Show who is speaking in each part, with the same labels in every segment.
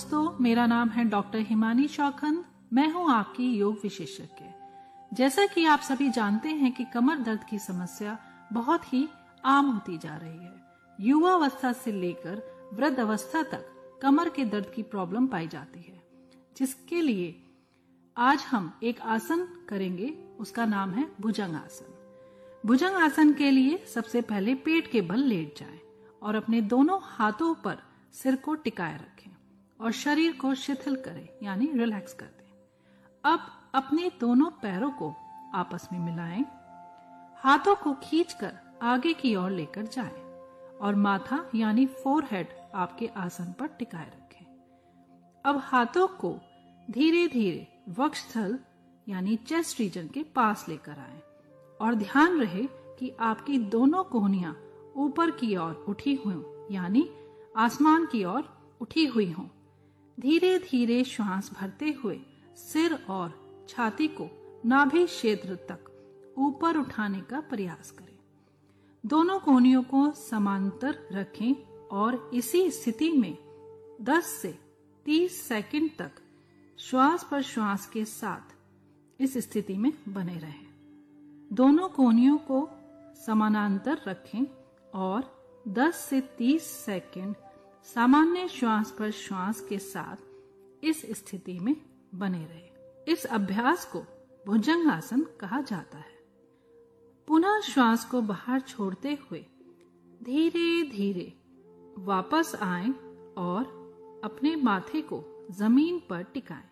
Speaker 1: दोस्तों, मेरा नाम है डॉक्टर हिमानी शौखंद। मैं हूं आपकी योग विशेषज्ञ। जैसा कि आप सभी जानते हैं कि कमर दर्द की समस्या बहुत ही आम होती जा रही है। युवा अवस्था से लेकर वृद्ध अवस्था तक कमर के दर्द की प्रॉब्लम पाई जाती है, जिसके लिए आज हम एक आसन करेंगे। उसका नाम है भुजंग आसन। भुजंग आसन के लिए सबसे पहले पेट के बल लेट जाएं और अपने दोनों हाथों पर सिर को टिकाए रखें और शरीर को शिथिल करें, यानी रिलैक्स कर दें। अब अपने दोनों पैरों को आपस में मिलाएं, हाथों को खींचकर आगे की ओर लेकर जाएं और माथा यानी फोरहेड आपके आसन पर टिकाए रखें। अब हाथों को धीरे धीरे वक्षस्थल यानी चेस्ट रीजन के पास लेकर आएं और ध्यान रहे कि आपकी दोनों कोहनियां ऊपर की ओर उठी हुई, यानी आसमान की ओर उठी हुई हों। धीरे धीरे श्वास भरते हुए सिर और छाती को नाभि क्षेत्र तक ऊपर उठाने का प्रयास करें। दोनों कोहनियों को समांतर रखें और इसी स्थिति में 10 से 30 सेकंड तक श्वास पर श्वास के साथ इस स्थिति में बने रहें। दोनों कोहनियों को समानांतर रखें और 10 से 30 सेकंड सामान्य श्वास पर श्वास के साथ इस स्थिति में बने रहे। इस अभ्यास को भुजंग आसन कहा जाता है। पुनः श्वास को बाहर छोड़ते हुए धीरे धीरे वापस आएं और अपने माथे को जमीन पर टिकाएं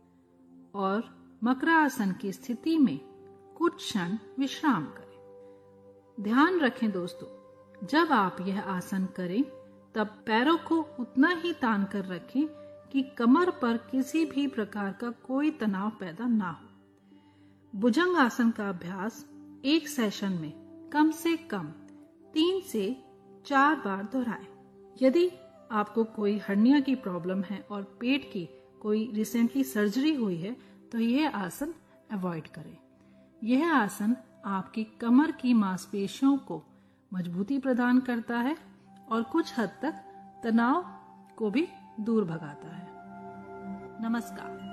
Speaker 1: और मकरासन की स्थिति में कुछ क्षण विश्राम करें। ध्यान रखें दोस्तों, जब आप यह आसन करें तब पैरों को उतना ही तान कर रखें कि कमर पर किसी भी प्रकार का कोई तनाव पैदा ना हो। भुजंग आसन का अभ्यास एक सेशन में कम से कम 3 से 4 बार दोहराएं। यदि आपको कोई हर्निया की प्रॉब्लम है और पेट की कोई रिसेंटली सर्जरी हुई है तो यह आसन अवॉइड करें। यह आसन आपकी कमर की मांसपेशियों को मजबूती प्रदान करता है और कुछ हद तक तनाव को भी दूर भगाता है। नमस्कार।